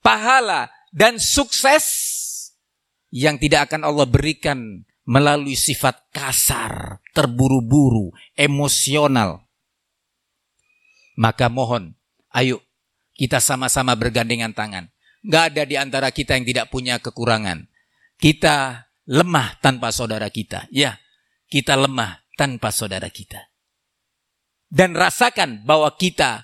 pahala, dan sukses yang tidak akan Allah berikan melalui sifat kasar, terburu-buru, emosional. Maka mohon, ayo kita sama-sama bergandengan tangan. Gak ada di antara kita yang tidak punya kekurangan. Kita lemah tanpa saudara kita. Ya, kita lemah tanpa saudara kita. Dan rasakan bahwa kita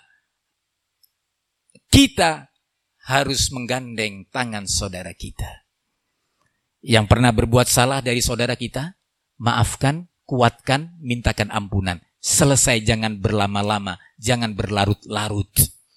harus menggandeng tangan saudara kita. Yang pernah berbuat salah dari saudara kita, maafkan, kuatkan, mintakan ampunan. Selesai, jangan berlama-lama, jangan berlarut-larut.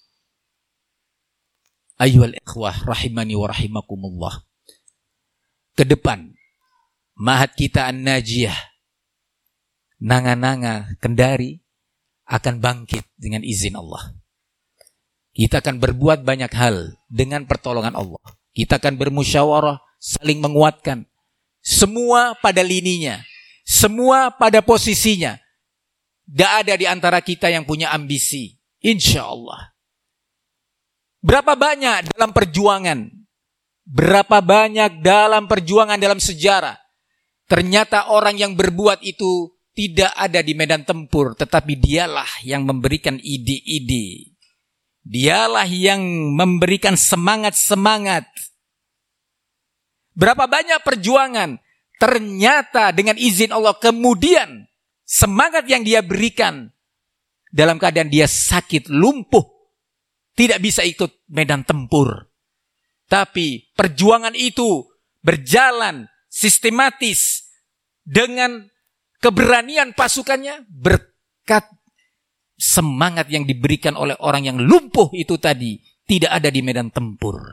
Ayyuhal ikhwah rahimani wa rahimakumullah. Ke depan, Ma'had kita An-Najiyah, Nanga-Nanga Kendari akan bangkit dengan izin Allah. Kita akan berbuat banyak hal dengan pertolongan Allah. Kita akan bermusyawarah, saling menguatkan. Semua pada lininya, semua pada posisinya. Tidak ada di antara kita yang punya ambisi. Insya Allah. Berapa banyak dalam perjuangan? Berapa banyak dalam perjuangan dalam sejarah? Ternyata orang yang berbuat itu tidak ada di medan tempur, tetapi dialah yang memberikan ide-ide. Dialah yang memberikan semangat-semangat. Berapa banyak perjuangan, ternyata dengan izin Allah kemudian semangat yang dia berikan dalam keadaan dia sakit, lumpuh, tidak bisa ikut medan tempur. Tapi perjuangan itu berjalan sistematis dengan keberanian pasukannya berkat semangat yang diberikan oleh orang yang lumpuh itu tadi, tidak ada di medan tempur.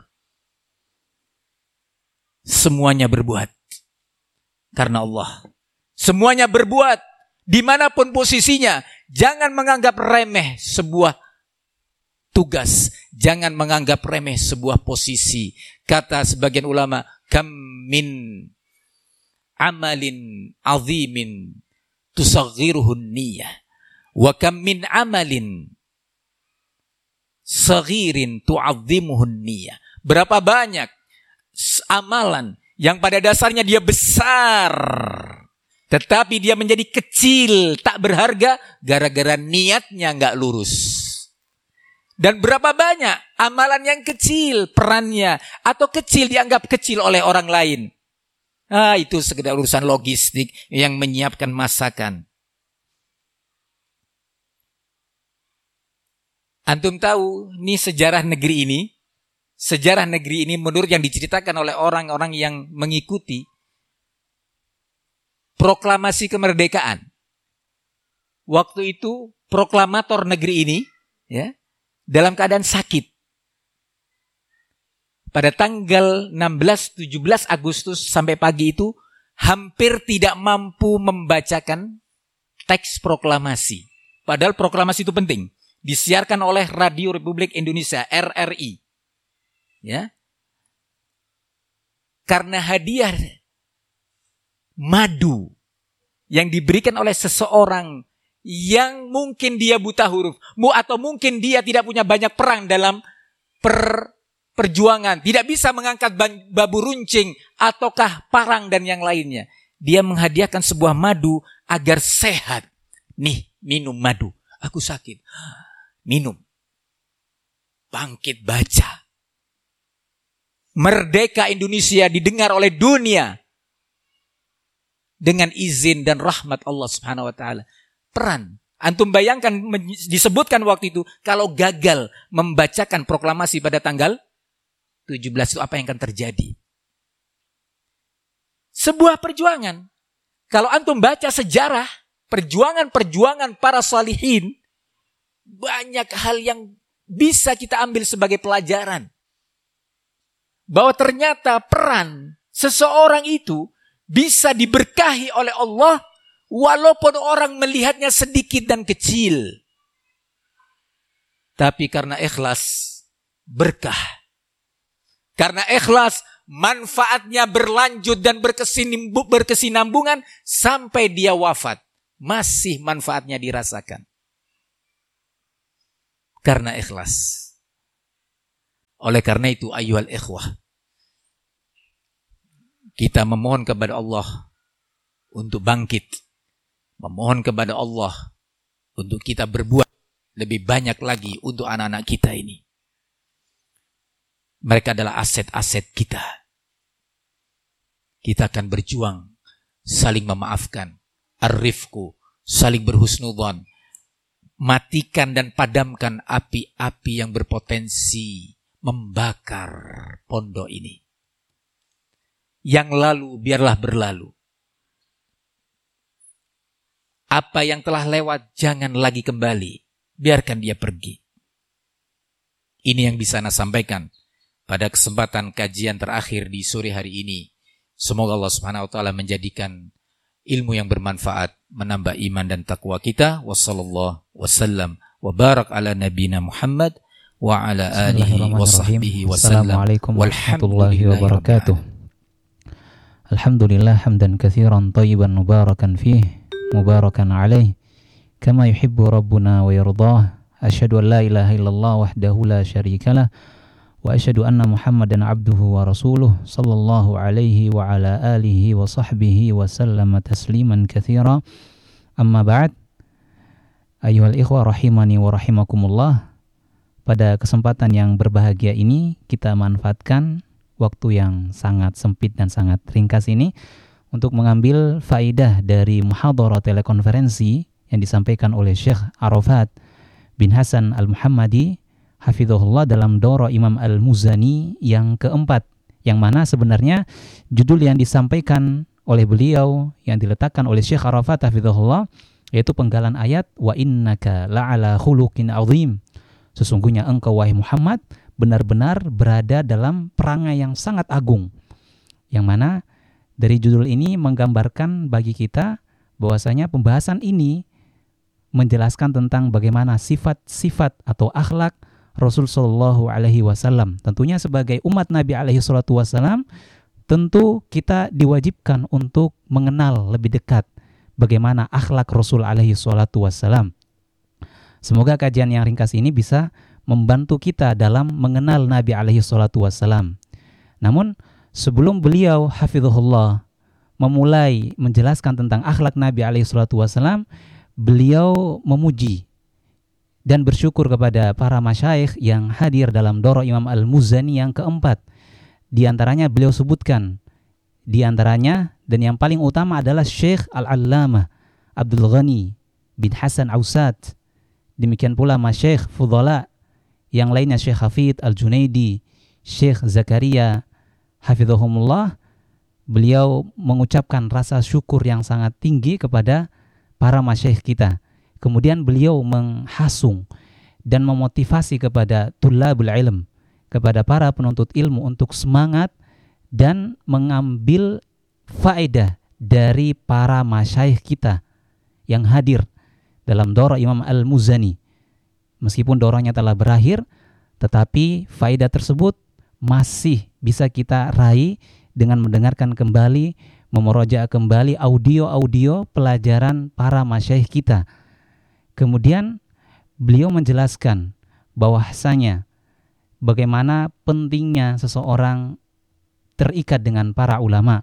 Semuanya berbuat karena Allah. Semuanya berbuat dimanapun posisinya. Jangan menganggap remeh sebuah tugas. Jangan menganggap remeh sebuah posisi. Kata sebagian ulama, kam min amalin azimin tusaghiruhun niyah. Wa kam min amalin saghirin tu'azzimuhun niyah. Berapa banyak amalan yang pada dasarnya dia besar, tetapi dia menjadi kecil, tak berharga, gara-gara niatnya gak lurus. Dan berapa banyak amalan yang kecil perannya, atau kecil dianggap kecil oleh orang lain. Itu sekedar urusan logistik yang menyiapkan masakan. Antum tahu, ini sejarah negeri ini. Sejarah negeri ini menurut yang diceritakan oleh orang-orang yang mengikuti proklamasi kemerdekaan. Waktu itu proklamator negeri ini ya, dalam keadaan sakit. Pada tanggal 16-17 Agustus sampai pagi itu hampir tidak mampu membacakan teks proklamasi. Padahal proklamasi itu penting. Disiarkan oleh Radio Republik Indonesia, RRI. Ya. Karena hadiah madu yang diberikan oleh seseorang yang mungkin dia buta huruf, atau mungkin dia tidak punya banyak perang dalam perjuangan, tidak bisa mengangkat babu runcing ataukah parang dan yang lainnya. Dia menghadiahkan sebuah madu agar sehat. Nih, minum madu. Aku sakit. Minum. Bangkit baca. Merdeka Indonesia didengar oleh dunia dengan izin dan rahmat Allah Subhanahu wa taala. Peran. Antum bayangkan disebutkan waktu itu kalau gagal membacakan proklamasi pada tanggal 17 itu apa yang akan terjadi? Sebuah perjuangan. Kalau antum baca sejarah perjuangan-perjuangan para salihin, banyak hal yang bisa kita ambil sebagai pelajaran. Bahwa ternyata peran seseorang itu bisa diberkahi oleh Allah walaupun orang melihatnya sedikit dan kecil. Tapi karena ikhlas, berkah. Karena ikhlas, manfaatnya berlanjut dan berkesinambungan sampai dia wafat. Masih manfaatnya dirasakan. Karena ikhlas. Oleh karena itu, ayyuhal ikhwah, kita memohon kepada Allah untuk bangkit. Memohon kepada Allah untuk kita berbuat lebih banyak lagi untuk anak-anak kita ini. Mereka adalah aset-aset kita. Kita akan berjuang, saling memaafkan, ar-rifqu, saling berhusnudzon, matikan dan padamkan api-api yang berpotensi membakar pondok ini. Yang lalu biarlah berlalu. Apa yang telah lewat jangan lagi kembali. Biarkan dia pergi. Ini yang bisa Ana sampaikan pada kesempatan kajian terakhir di sore hari ini. Semoga Allah Subhanahu wa taala menjadikan ilmu yang bermanfaat, menambah iman dan takwa kita. Wassallallahu wasallam wa barak ala nabiyina Muhammad wa ala alihi wa sahbihi wasallam. Assalamualaikum warahmatullahi wabarakatuh. Alhamdulillah hamdan katsiran thayyiban mubarakan fih, mubarakan alaih, kama yuhibbu rabbuna wa yardah. Asyhadu an la ilaha illallah wahdahu la syarikalah wa asyhadu anna Muhammadan abduhu wa rasuluh sallallahu alaihi wa ala alihi wa sahbihi wa sallama tasliman katsira. Amma ba'd. Ayyuhal ikhwah rahimani wa rahimakumullah. Pada kesempatan yang berbahagia ini kita manfaatkan waktu yang sangat sempit dan sangat ringkas ini untuk mengambil faidah dari muhadharah telekonferensi yang disampaikan oleh Syekh Arafat bin Hasan Al-Muhammadi hafizahullah dalam Daurah Imam Al-Muzani yang keempat, yang mana sebenarnya judul yang disampaikan oleh beliau yang diletakkan oleh Syekh Arafat hafizahullah yaitu penggalan ayat wa innaka la'ala khuluqin azim. Sesungguhnya engkau wahai Muhammad benar-benar berada dalam perangai yang sangat agung. Yang mana dari judul ini menggambarkan bagi kita bahwasanya pembahasan ini menjelaskan tentang bagaimana sifat-sifat atau akhlak Rasul sallallahu alaihi wasallam. Tentunya sebagai umat Nabi alaihi salatu wasallam, tentu kita diwajibkan untuk mengenal lebih dekat bagaimana akhlak Rasul alaihi salatu wasallam. Semoga kajian yang ringkas ini bisa membantu kita dalam mengenal Nabi alaihi salatu wassalam. Namun sebelum beliau hafizahullah memulai menjelaskan tentang akhlak Nabi alaihi salatu wassalam, beliau memuji dan bersyukur kepada para masyayikh yang hadir dalam Daurah Imam Al-Muzani yang keempat. Di antaranya beliau sebutkan, di antaranya dan yang paling utama adalah Syekh Al-Allamah Abdul Ghani bin Hasan Ausat. Demikian pula masyayikh fudhala yang lainnya Syekh Hafid Al-Junaidi, Syekh Zakaria hafizahumullah. Beliau mengucapkan rasa syukur yang sangat tinggi kepada para masyayikh kita. Kemudian beliau menghasung dan memotivasi kepada tulabul ilm, kepada para penuntut ilmu untuk semangat dan mengambil faedah dari para masyayikh kita yang hadir dalam Daurah Imam Al-Muzani. Meskipun daurahnya telah berakhir, tetapi faedah tersebut masih bisa kita raih dengan mendengarkan kembali, memurojaah kembali audio-audio pelajaran para masyayikh kita. Kemudian beliau menjelaskan bahwasanya bagaimana pentingnya seseorang terikat dengan para ulama.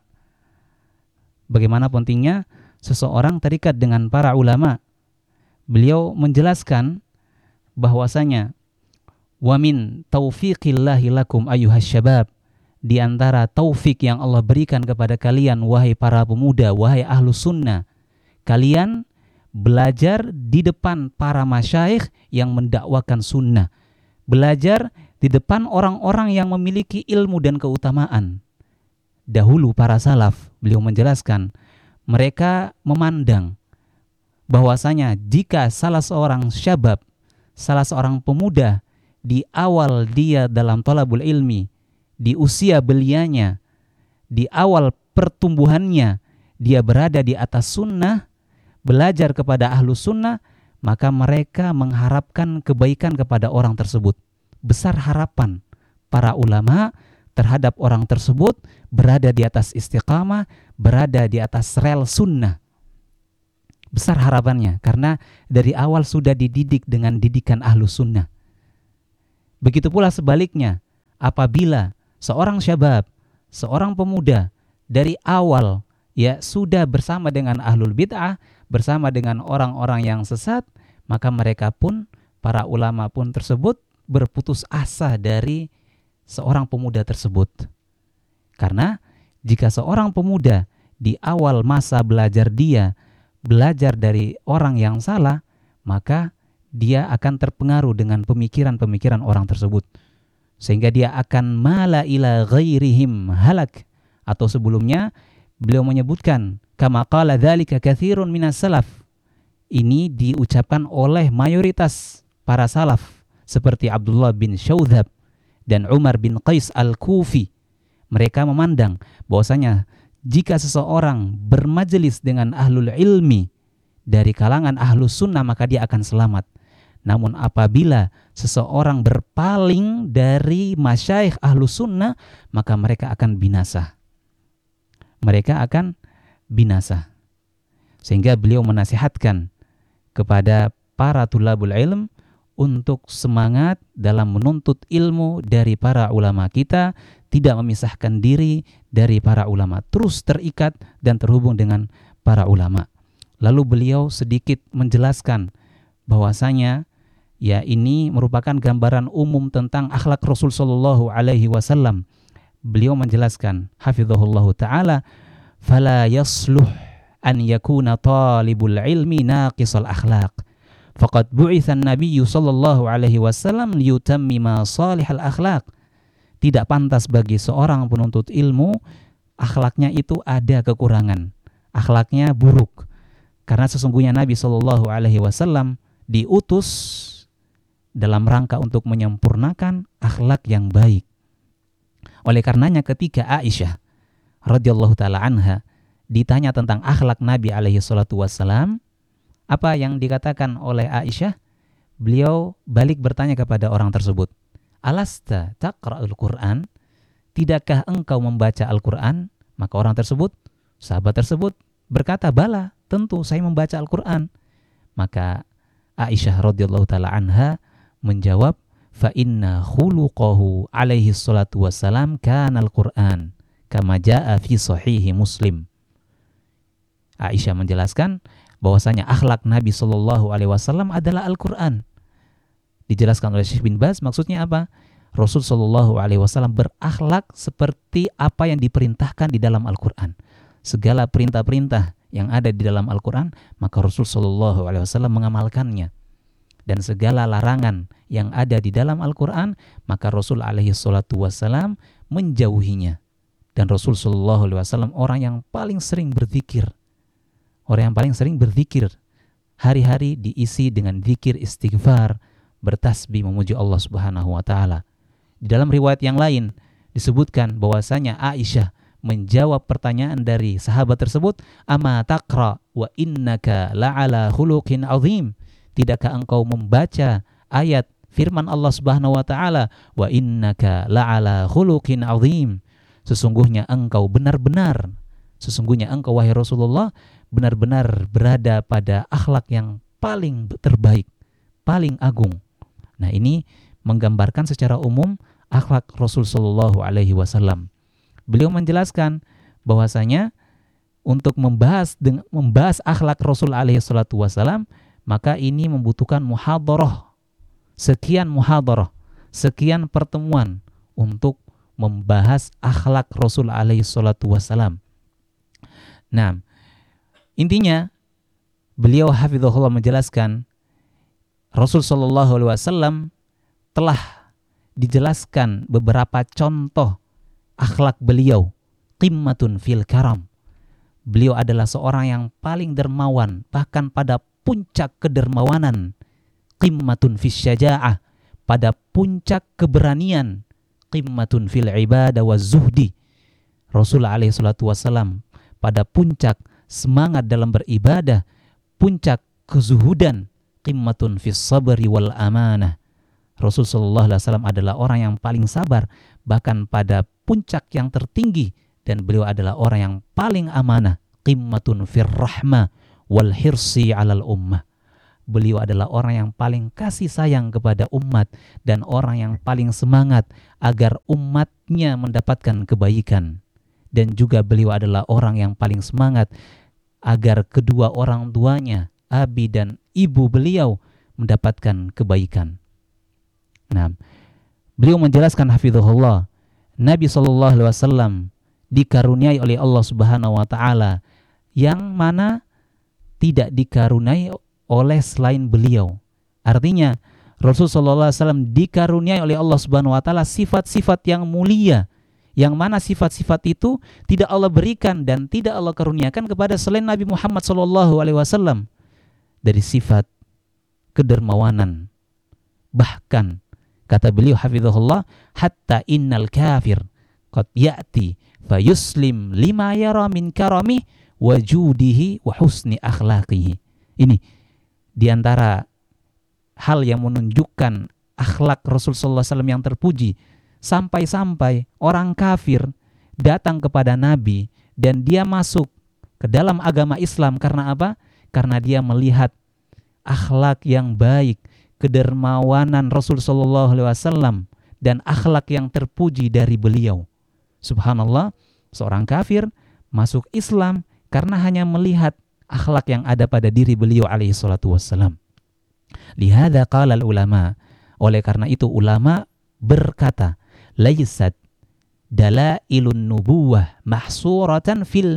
Bagaimana pentingnya seseorang terikat dengan para ulama. Beliau menjelaskan bahwasanya wa min taufiqillahi lakum ayyuhas syabab, di antara taufik yang Allah berikan kepada kalian wahai para pemuda, wahai ahlus sunnah, kalian belajar di depan para masyayikh yang mendakwakan sunnah, belajar di depan orang-orang yang memiliki ilmu dan keutamaan. Dahulu para salaf, beliau menjelaskan, mereka memandang bahwasanya jika salah seorang syabab, salah seorang pemuda di awal dia dalam thalabul ilmi, di usia belianya, di awal pertumbuhannya, dia berada di atas sunnah, belajar kepada ahlu sunnah, maka mereka mengharapkan kebaikan kepada orang tersebut. Besar harapan para ulama terhadap orang tersebut berada di atas istiqamah, berada di atas rel sunnah. Besar harapannya karena dari awal sudah dididik dengan didikan ahlu sunnah. Begitu pula sebaliknya, apabila seorang syabab, seorang pemuda dari awal ya sudah bersama dengan ahlul bid'ah, bersama dengan orang-orang yang sesat, maka mereka pun, para ulama pun tersebut berputus asa dari seorang pemuda tersebut. Karena jika seorang pemuda di awal masa belajar dia belajar dari orang yang salah, maka dia akan terpengaruh dengan pemikiran-pemikiran orang tersebut, sehingga dia akan mala ila ghairihim halak. Atau sebelumnya beliau menyebutkan kama qala dzalika katsirun minas salaf. Ini diucapkan oleh mayoritas para salaf seperti Abdullah bin Syaudzab dan Umar bin Qais al-Kufi. Mereka memandang bahwasanya jika seseorang bermajelis dengan ahlul ilmi dari kalangan ahlus sunnah, maka dia akan selamat. Namun apabila seseorang berpaling dari masyayikh ahlus sunnah, maka mereka akan binasa. Mereka akan binasa. Sehingga beliau menasihatkan kepada para tulabul ilm untuk semangat dalam menuntut ilmu dari para ulama kita, tidak memisahkan diri dari para ulama, terus terikat dan terhubung dengan para ulama. Lalu beliau sedikit menjelaskan bahwasanya ya ini merupakan gambaran umum tentang akhlak Rasul sallallahu alaihi wasallam. Beliau menjelaskan hafizahullahu taala, fala yasluh an yakuna talibul ilmi naqisal akhlaq. Faqad bu'itsa an-nabiy sallallahu alaihi wasallam liyutammima salihal akhlaq. Tidak pantas bagi seorang penuntut ilmu akhlaknya itu ada kekurangan, akhlaknya buruk. Karena sesungguhnya Nabi sallallahu alaihi wasallam diutus dalam rangka untuk menyempurnakan akhlak yang baik. Oleh karenanya ketika Aisyah radhiyallahu taala anha ditanya tentang akhlak Nabi alaihi salatu wassalam, apa yang dikatakan oleh Aisyah? Beliau balik bertanya kepada orang tersebut, alasta taqra'ul Qur'an? Tidakkah engkau membaca Al-Qur'an? Maka orang tersebut, sahabat tersebut berkata, bala, tentu saya membaca Al-Qur'an. Maka Aisyah radhiyallahu taala anha menjawab, fa inna khuluquhu alaihi salatu wassalam kana al-Qur'an kama jaa fi sahihi Muslim. Aisyah menjelaskan bahwasanya akhlak Nabi sallallahu alaihi wasallam adalah Al-Qur'an. Dijelaskan oleh Syekh bin Baz, maksudnya apa? Rasul sallallahu alaihi wasallam berakhlak seperti apa yang diperintahkan di dalam Al-Qur'an. Segala perintah-perintah yang ada di dalam Al-Qur'an, maka Rasul sallallahu alaihi wasallam mengamalkannya. Dan segala larangan yang ada di dalam Al-Qur'an, maka Rasul alaihi salatu wasallam menjauhinya. Dan Rasul sallallahu alaihi wasallam orang yang paling sering berzikir. Orang yang paling sering berzikir. Hari-hari diisi dengan zikir istighfar, bertasbih memuji Allah Subhanahu wa taala. Di dalam riwayat yang lain disebutkan bahwasanya Aisyah menjawab pertanyaan dari sahabat tersebut, ama taqra wa innaka la'ala khuluqin azim. Tidakkah engkau membaca ayat firman Allah Subhanahu wa taala, wa innaka la'ala khuluqin azim. Sesungguhnya engkau wahai Rasulullah benar-benar berada pada akhlak yang paling terbaik, paling agung. Nah, ini menggambarkan secara umum akhlak Rasul sallallahu alaihi wasallam. Beliau menjelaskan bahwasanya untuk membahas akhlak Rasul alaihi salatu wasallam, maka ini membutuhkan muhadharah. Sekian pertemuan untuk membahas akhlak Rasul alaihi salatu wasallam. Nah, intinya beliau hafizahullah menjelaskan Rasul sallallahu alaihi wasallam telah dijelaskan beberapa contoh akhlak beliau, qimmatun fil karam. Beliau adalah seorang yang paling dermawan, bahkan pada puncak kedermawanan, qimmatun fis syaja'ah, pada puncak keberanian, qimmatun fil ibadah wa zuhdi. Rasul alaihi salatu wasallam pada puncak semangat dalam beribadah, puncak kezuhudan, qimmatun fis sabri wal amanah. Rasul sallallahu alaihi wasallam adalah orang yang paling sabar, bahkan pada puncak yang tertinggi, dan beliau adalah orang yang paling amanah, qimmatun fir rahmah wal hirsi 'alal ummah. beliau adalah orang yang paling kasih sayang kepada umat dan orang yang paling semangat agar umatnya mendapatkan kebaikan. Dan juga beliau adalah orang yang paling semangat agar kedua orang tuanya, abi dan ibu beliau, mendapatkan kebaikan. Nah, beliau menjelaskan hafizahullah, Nabi SAW dikaruniai oleh Allah Subhanahu wa taala yang mana tidak dikaruniai oleh selain beliau. Artinya Rasulullah SAW dikaruniai oleh Allah Subhanahu wa taala sifat-sifat yang mulia, yang mana sifat-sifat itu tidak Allah berikan dan tidak Allah karuniakan kepada selain Nabi Muhammad SAW. Dari sifat kedermawanan, bahkan kata beliau hafizahullah, hatta innal kafir qad ya'ti fayuslim lima yara min karami wajudihi wa husni akhlaqihi. Ini diantara hal yang menunjukkan akhlak Rasulullah SAW yang terpuji, sampai-sampai orang kafir datang kepada Nabi dan dia masuk ke dalam agama Islam. Karena apa? Karena dia melihat akhlak yang baik, kedermawanan Rasulullah SAW dan akhlak yang terpuji dari beliau. Subhanallah, seorang kafir masuk Islam karena hanya melihat akhlak yang ada pada diri beliau alaihi salatu wassalam. Lihada qala ulama, oleh karena itu ulama berkata, laysat dalailun nubuwah mahsuratan fil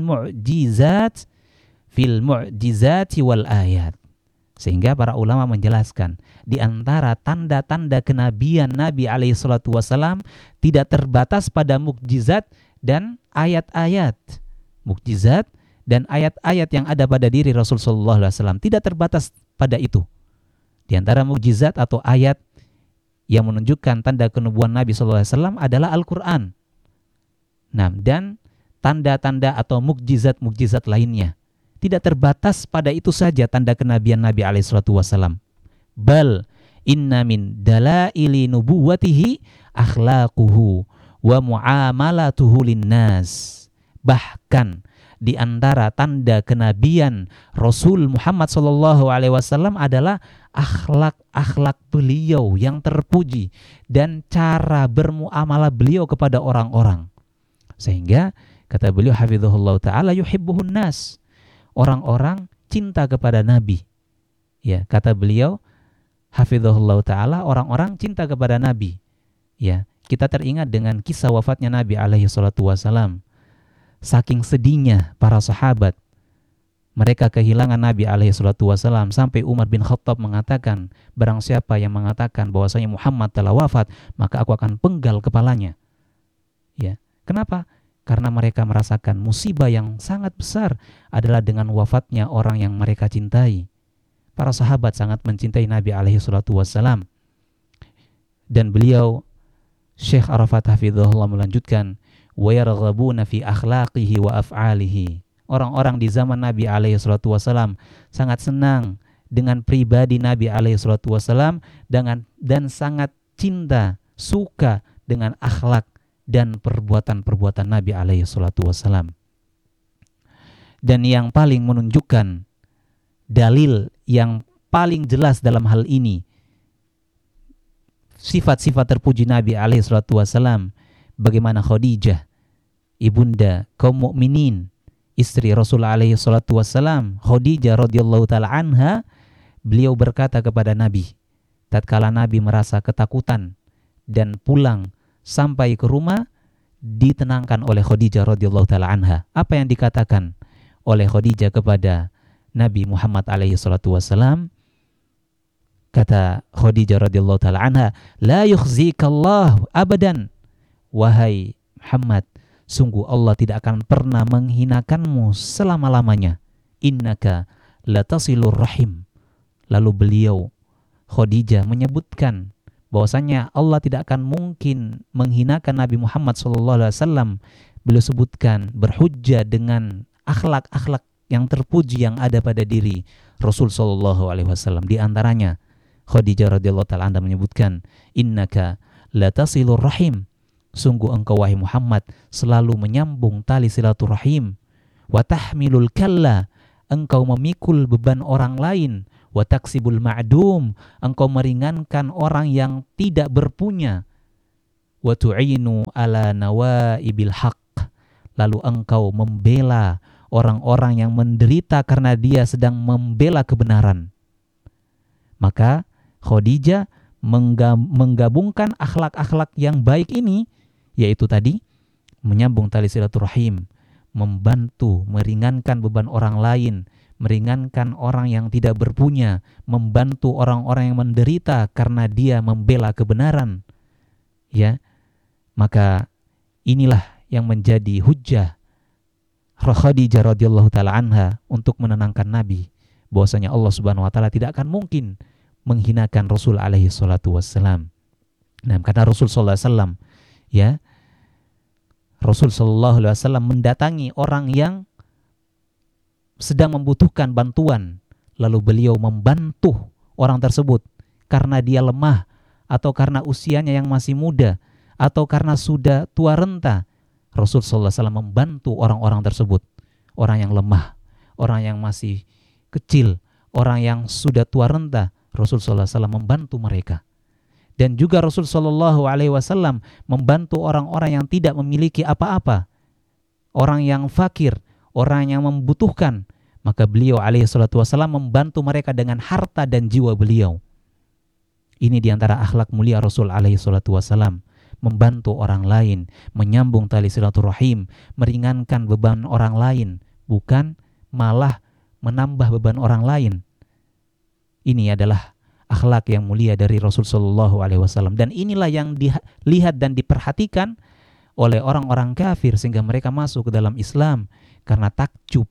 mu'jizati wal ayat. Sehingga para ulama menjelaskan, di antara tanda-tanda kenabian Nabi alaihi salatu wasallam tidak terbatas pada mukjizat dan ayat-ayat. Mukjizat dan ayat-ayat yang ada pada diri Rasulullah SAW tidak terbatas pada itu. Di antara mukjizat atau ayat yang menunjukkan tanda kenubuan Nabi SAW adalah Al-Quran. Nah, dan tanda-tanda atau mukjizat-mukjizat lainnya tidak terbatas pada itu saja tanda kenabian Nabi SAW. Bal inna min dalaili nubuwatihi akhlaquhu wa muamalatuhu linnas. Bahkan di antara tanda kenabian Rasul Muhammad SAW adalah akhlak-akhlak beliau yang terpuji dan cara bermuamalah beliau kepada orang-orang. Sehingga kata beliau hafizahullah ta'ala, yuhibbuhun nas, orang-orang cinta kepada Nabi. Ya, kata beliau hafizahullah ta'ala, orang-orang cinta kepada Nabi. Ya, kita teringat dengan kisah wafatnya Nabi alaihi salatu wasalam. Saking sedihnya para sahabat, mereka kehilangan Nabi alaihi salatu wasalam, sampai Umar bin Khattab mengatakan, barang siapa yang mengatakan bahwasanya Muhammad telah wafat, maka aku akan penggal kepalanya. Ya, kenapa? Karena mereka merasakan musibah yang sangat besar adalah dengan wafatnya orang yang mereka cintai. Para sahabat sangat mencintai Nabi alaihi salatu wasalam. Dan beliau Syekh Arafat hafizahullah melanjutkan, wa yarghabuna fi akhlaqihi wa af'alihi. Orang-orang di zaman Nabi alaihi salatu wasalam sangat senang dengan pribadi Nabi alaihi salatu wasalam dan sangat cinta, suka dengan akhlak dan perbuatan-perbuatan Nabi alaihi salatu wasalam. Dan yang paling menunjukkan dalil yang paling jelas dalam hal ini, sifat-sifat terpuji Nabi alaihi salatu wasalam, bagaimana Khadijah, ibunda kaum mukminin, istri Rasul alaihi salatu wassalam, Khadijah radhiyallahu taala anha, beliau berkata kepada Nabi tatkala Nabi merasa ketakutan dan pulang sampai ke rumah, ditenangkan oleh Khadijah radhiyallahu taala anha. Apa yang dikatakan oleh Khadijah kepada Nabi Muhammad alaihi salatu wassalam? Kata Khadijah radhiyallahu taala anha, la yukhzikallahu abadan, wahai Muhammad, sungguh Allah tidak akan pernah menghinakanmu selama-lamanya. Innaka latasilur rahim. Lalu beliau Khadijah menyebutkan bahwasanya Allah tidak akan mungkin menghinakan Nabi Muhammad SAW. Beliau sebutkan berhujjah dengan akhlak-akhlak yang terpuji yang ada pada diri Rasul SAW. Di antaranya Khadijah radhiyallahu taala anha menyebutkan, innaka latasilur rahim. Sungguh engkau wahai Muhammad selalu menyambung tali silaturahim. Wa tahmilul kalla, engkau memikul beban orang lain. wa taksibul ma'dum, engkau meringankan orang yang tidak berpunya, wa tu'inu ala nawaibil haqq, lalu engkau membela orang-orang yang menderita karena dia sedang membela kebenaran. Maka Khadijah menggabungkan akhlak-akhlak yang baik ini, yaitu tadi menyambung tali silaturahim, membantu meringankan beban orang lain, meringankan orang yang tidak berpunya, membantu orang-orang yang menderita karena dia membela kebenaran. Ya, maka inilah yang menjadi hujjah Khadijah radhiyallahu taala anha untuk menenangkan Nabi, bahwasanya Allah Subhanahu wa taala tidak akan mungkin menghinakan Rasul alaihi salatu wassalam. Nah, karena Rasul sallallahu alaihi wasallam, ya, Rasul sallallahu alaihi wasallam mendatangi orang yang sedang membutuhkan bantuan, lalu beliau membantu orang tersebut karena dia lemah, atau karena usianya yang masih muda, atau karena sudah tua renta. Rasul sallallahu alaihi wasallam membantu orang-orang tersebut, orang yang lemah, orang yang masih kecil, orang yang sudah tua renta. Rasul sallallahu alaihi wasallam membantu mereka. Dan juga Rasul sallallahu alaihi wasallam membantu orang-orang yang tidak memiliki apa-apa, orang yang fakir, orang yang membutuhkan. Maka beliau alaihi salatu wasallam membantu mereka dengan harta dan jiwa beliau. Ini diantara akhlak mulia Rasul alaihi salatu wasallam, membantu orang lain, menyambung tali silaturahim, meringankan beban orang lain, bukan malah menambah beban orang lain. Ini adalah akhlak yang mulia dari Rasul sallallahu alaihi wasallam, dan inilah yang dilihat dan diperhatikan oleh orang-orang kafir sehingga mereka masuk ke dalam Islam karena takjub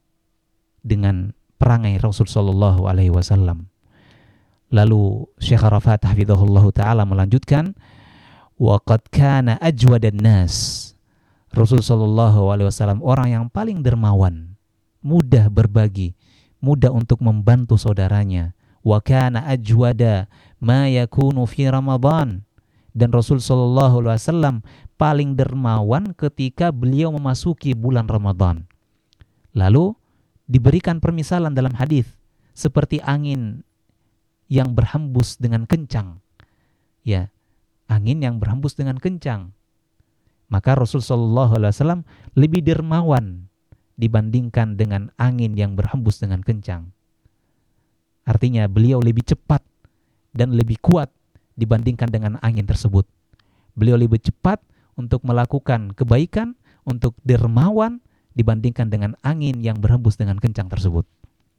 dengan perangai Rasul sallallahu alaihi wasallam. Lalu Syekh Arafat hafizahullah taala melanjutkan, wa qad kana ajwadan nas. Rasul sallallahu alaihi wasallam orang yang paling dermawan, mudah berbagi, mudah untuk membantu saudaranya. Wa kana ajwada ma yakunu fi Ramadan. Dan Rasul sallallahu alaihi wasallam paling dermawan ketika beliau memasuki bulan Ramadan. Lalu diberikan permisalan dalam hadis seperti angin yang berhembus dengan kencang. Ya, angin yang berhembus dengan kencang. Maka Rasul sallallahu alaihi wasallam lebih dermawan dibandingkan dengan angin yang berhembus dengan kencang. Artinya beliau lebih cepat dan lebih kuat dibandingkan dengan angin tersebut. Beliau lebih cepat untuk melakukan kebaikan, untuk dermawan dibandingkan dengan angin yang berhembus dengan kencang tersebut.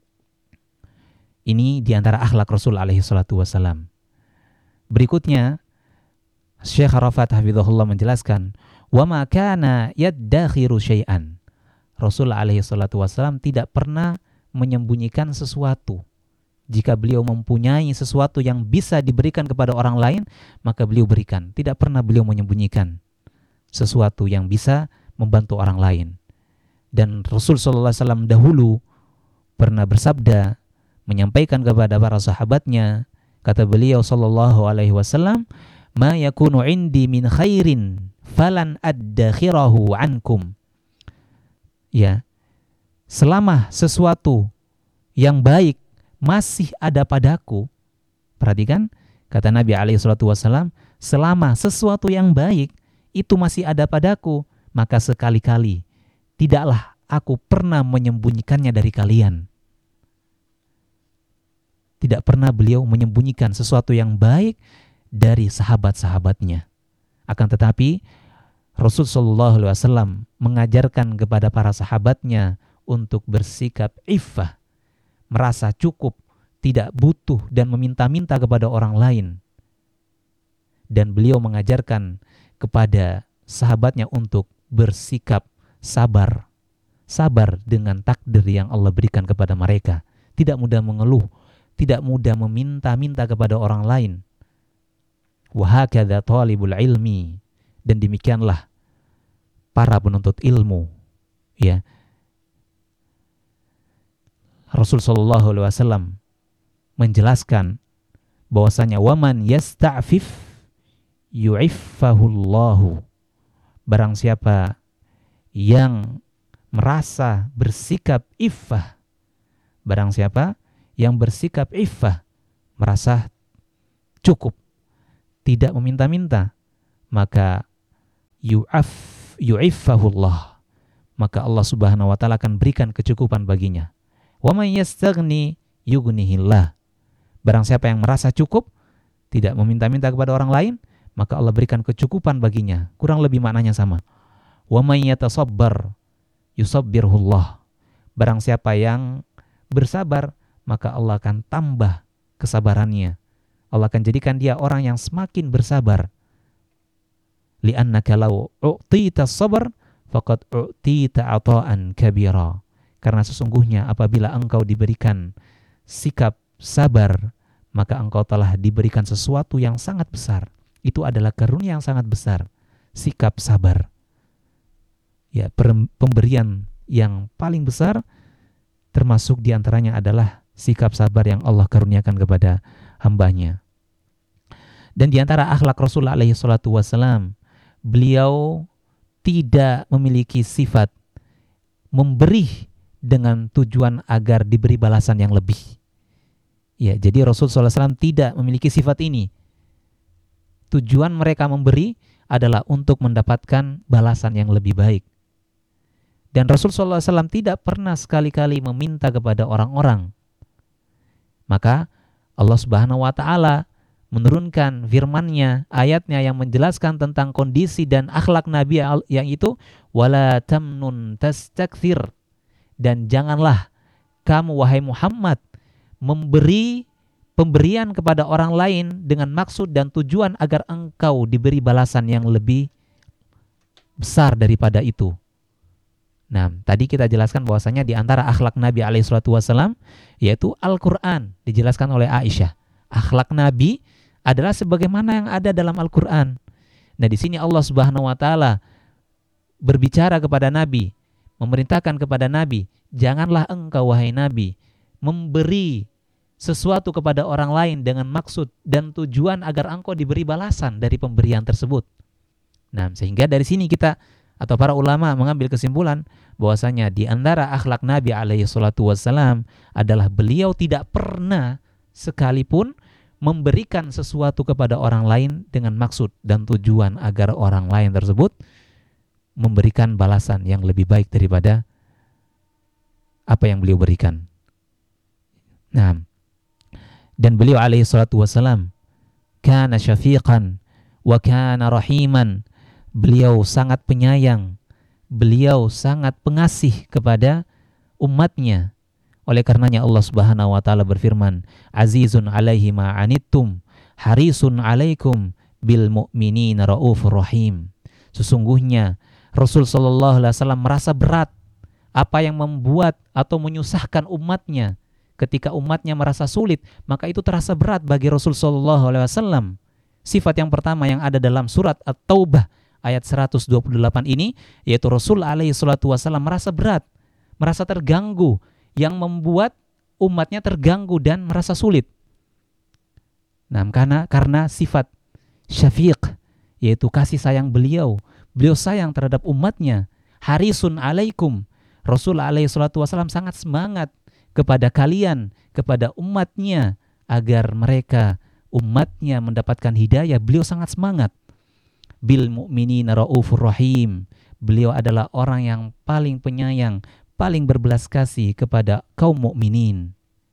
Ini diantara akhlak Rasul alaihi salatu wassalam. Berikutnya Syekh Arafat hafizahullah menjelaskan, wa ma kana yaddakhiru syai'an. Rasul alaihi salatu wassalam tidak pernah menyembunyikan sesuatu. Jika beliau mempunyai sesuatu yang bisa diberikan kepada orang lain, maka beliau berikan. Tidak pernah beliau menyembunyikan sesuatu yang bisa membantu orang lain. Dan Rasul sallallahu alaihi wasallam dahulu pernah bersabda, menyampaikan kepada para sahabatnya, kata beliau sallallahu alaihi wasallam, ma yakunu indi min khairin falan addakhirahu ankum. Ya, selama sesuatu yang baik masih ada padaku, perhatikan kata Nabi alaihi salatu wasallam, selama sesuatu yang baik itu masih ada padaku, maka sekali-kali tidaklah aku pernah menyembunyikannya dari kalian. Tidak pernah beliau menyembunyikan sesuatu yang baik dari sahabat-sahabatnya. Akan tetapi Rasul sallallahu alaihi wasallam mengajarkan kepada para sahabatnya untuk bersikap iffah, merasa cukup, tidak butuh dan meminta-minta kepada orang lain. Dan beliau mengajarkan kepada sahabatnya untuk bersikap sabar. Sabar dengan takdir yang Allah berikan kepada mereka. Tidak mudah mengeluh, tidak mudah meminta-minta kepada orang lain. Wa hakadha talibul ilmi. Dan demikianlah para penuntut ilmu. Ya. Rasul sallallahu alaihi wasallam menjelaskan bahwasanya waman yasta'fif yu'iffahullahu. Barang siapa yang merasa bersikap iffah, barang siapa yang bersikap iffah, merasa cukup, tidak meminta-minta, maka yu'iffahullah, maka Allah Subhanahu wa taala akan berikan kecukupan baginya. Wa may yastaghni yughnihillah. Barang siapa yang merasa cukup, tidak meminta-minta kepada orang lain, maka Allah berikan kecukupan baginya. Kurang lebih maknanya sama. Wa may yatasabbar yusabbirhullah. Barang siapa yang bersabar, maka Allah akan tambah kesabarannya. Allah akan jadikan dia orang yang semakin bersabar. Li'annaka law u'tita sabr faqad u'tita ata'an kabira. Karena sesungguhnya apabila engkau diberikan sikap sabar, maka engkau telah diberikan sesuatu yang sangat besar. Itu adalah karunia yang sangat besar, sikap sabar. Ya, pemberian yang paling besar termasuk diantaranya adalah sikap sabar yang Allah karuniakan kepada hambanya. Dan diantara akhlak Rasulullah alaihi salatu wassalam, beliau tidak memiliki sifat memberi dengan tujuan agar diberi balasan yang lebih. Ya, jadi Rasulullah SAW tidak memiliki sifat ini. Tujuan mereka memberi adalah untuk mendapatkan balasan yang lebih baik. Dan Rasulullah SAW tidak pernah sekali-kali meminta kepada orang-orang. Maka Allah Subhanahu wa taala menurunkan firman-Nya, ayatnya yang menjelaskan tentang kondisi dan akhlak Nabi yang itu, wala tamnun tastakthir, dan janganlah kamu wahai Muhammad memberi pemberian kepada orang lain dengan maksud dan tujuan agar engkau diberi balasan yang lebih besar daripada itu. Nah, tadi kita jelaskan bahwasanya di antara akhlak Nabi alaihissalam yaitu Al-Quran, dijelaskan oleh Aisyah. Akhlak Nabi adalah sebagaimana yang ada dalam Al-Quran. Nah, di sini Allah Subhanahu wa taala berbicara kepada Nabi, memerintahkan kepada Nabi, janganlah engkau wahai Nabi memberi sesuatu kepada orang lain dengan maksud dan tujuan agar engkau diberi balasan dari pemberian tersebut. Nah, sehingga dari sini kita atau para ulama mengambil kesimpulan bahwasanya di antara akhlak Nabi alaihi salatu wassalam adalah beliau tidak pernah sekalipun memberikan sesuatu kepada orang lain dengan maksud dan tujuan agar orang lain tersebut memberikan balasan yang lebih baik daripada apa yang beliau berikan. Nah, dan beliau alaihi salatu wassalam kana syafiqan wa kana rahiman. Beliau sangat penyayang, beliau sangat pengasih kepada umatnya. Oleh karenanya Allah Subhanahu wa taala berfirman, azizun alaihi ma anittum harisun alaikum bil mu'minina raufur rahim. Sesungguhnya Rasul sallallahu alaihi wasallam merasa berat apa yang membuat atau menyusahkan umatnya. Ketika umatnya merasa sulit, maka itu terasa berat bagi Rasul sallallahu alaihi wasallam. Sifat yang pertama yang ada dalam surat At-Taubah ayat 128 ini, yaitu Rasul alaihi salatu wasallam merasa berat, merasa terganggu, yang membuat umatnya terganggu dan merasa sulit. Nah, karena sifat syafiq, yaitu kasih sayang beliau sayang terhadap umatnya. Harisun alaikum, Rasul alaihi salatu wasallam sangat semangat kepada kalian, kepada umatnya, agar mereka, umatnya mendapatkan hidayah. Beliau sangat semangat. Bil mu'minina raufur rahim, beliau adalah orang yang paling penyayang, paling berbelas kasih kepada kaum mukminin.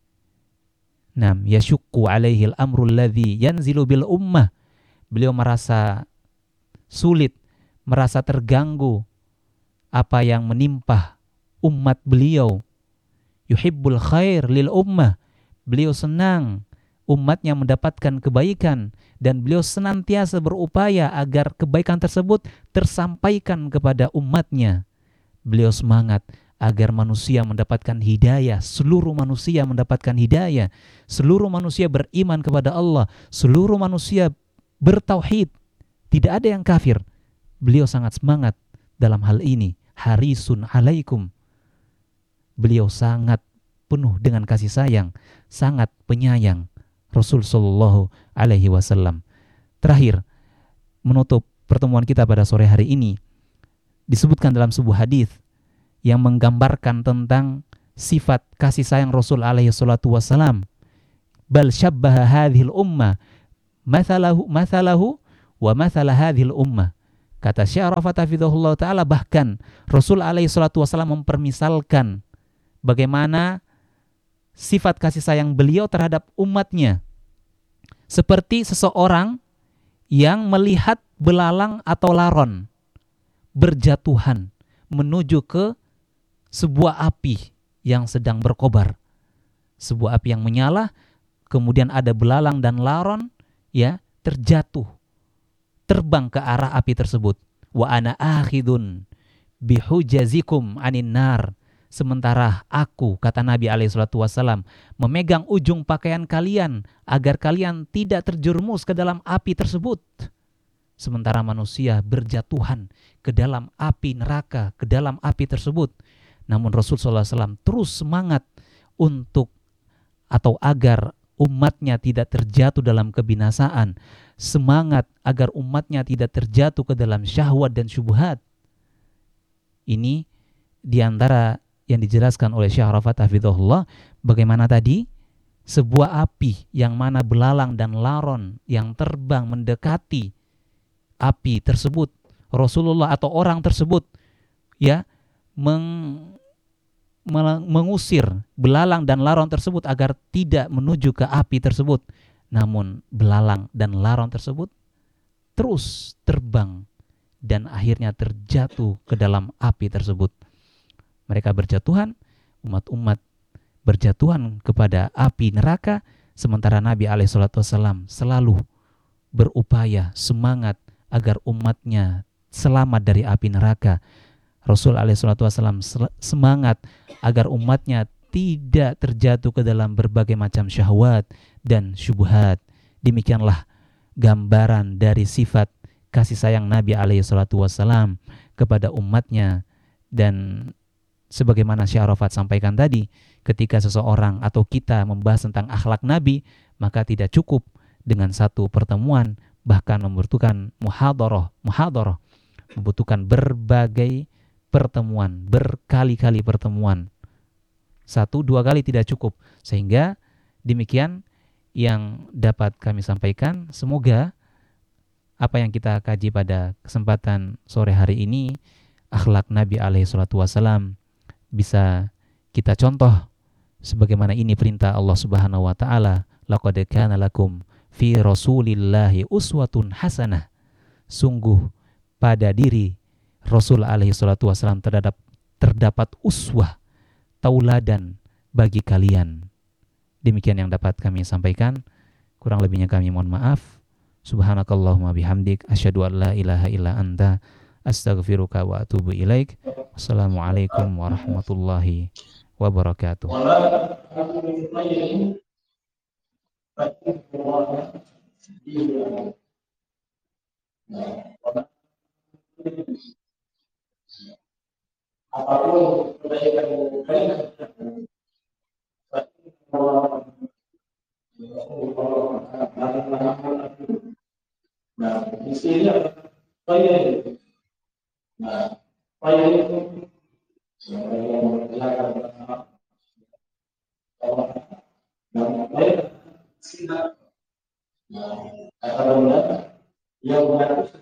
Nam yashukku alaihil amrul ladzi yanzilu bil ummah, beliau merasa sulit, merasa terganggu apa yang menimpa umat beliau. Yuhibbul khair lil ummah, beliau senang umatnya mendapatkan kebaikan, dan beliau senantiasa berupaya agar kebaikan tersebut tersampaikan kepada umatnya. Beliau semangat agar manusia mendapatkan hidayah, seluruh manusia mendapatkan hidayah, seluruh manusia beriman kepada Allah, seluruh manusia bertauhid, tidak ada yang kafir. Beliau sangat semangat dalam hal ini. Harisun alaikum, beliau sangat penuh dengan kasih sayang, sangat penyayang Rasul sallallahu alaihi wasallam. Terakhir, menutup pertemuan kita pada sore hari ini, disebutkan dalam sebuah hadis yang menggambarkan tentang sifat kasih sayang Rasul alaihi salatu wassalam. Bal syabbaha hadhil ummah mathalahu wa mathala hadhil ummah. Kata Syekh Arafat hafizahullah ta'ala, bahkan Rasul alaihi salatu wassalam mempermisalkan bagaimana sifat kasih sayang beliau terhadap umatnya seperti seseorang yang melihat belalang atau laron berjatuhan menuju ke sebuah api yang sedang berkobar. Sebuah api yang menyala, kemudian ada belalang dan laron ya terjatuh, terbang ke arah api tersebut. Wa ana akhidun bihujazikum anin nar. Sementara aku, kata Nabi SAW, memegang ujung pakaian kalian agar kalian tidak terjerumus ke dalam api tersebut. Sementara manusia berjatuhan ke dalam api neraka, ke dalam api tersebut. Namun Rasul SAW terus semangat untuk atau agar umatnya tidak terjatuh dalam kebinasaan. Semangat agar umatnya tidak terjatuh ke dalam syahwat dan syubhat. Ini diantara yang dijelaskan oleh Syekh Arafat hafizahullah, bagaimana tadi sebuah api yang mana belalang dan laron yang terbang mendekati api tersebut, Rasulullah atau orang tersebut ya mengusir belalang dan laron tersebut agar tidak menuju ke api tersebut. Namun belalang dan laron tersebut terus terbang dan akhirnya terjatuh ke dalam api tersebut. Mereka berjatuhan, umat-umat berjatuhan kepada api neraka, sementara Nabi SAW selalu berupaya, semangat agar umatnya selamat dari api neraka. Rasul SAW semangat agar umatnya tidak terjatuh ke dalam berbagai macam syahwat dan syubhat. Demikianlah gambaran dari sifat kasih sayang Nabi SAW kepada umatnya. Dan sebagaimana Syekh Arafat sampaikan tadi, ketika seseorang atau kita membahas tentang akhlak Nabi, maka tidak cukup dengan satu pertemuan, bahkan membutuhkan muhadharah, membutuhkan berbagai pertemuan, berkali-kali pertemuan. 1-2 kali tidak cukup. Sehingga demikian yang dapat kami sampaikan. Semoga apa yang kita kaji pada kesempatan sore hari ini, akhlak Nabi SAW, bisa kita contoh sebagaimana ini perintah Allah Subhanahu wa taala, laqad kana lakum fi rasulillahi uswatun hasanah. Sungguh pada diri Rasul alaihi salatu wasallam terdapat uswah, tauladan bagi kalian. Demikian yang dapat kami sampaikan. Kurang lebihnya kami mohon maaf. Subhanakallahumma bihamdik asyhadu an la ilaha illa anta astaghfiruka wa atubu ilaik. Assalamualaikum warahmatullahi wabarakatuh. Apapun kebaikan nah, di sini saya itu yang